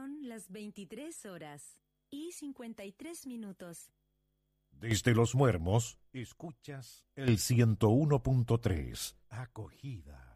Son las 23:53 Desde Los Muermos, escuchas el 101.3. Acogida.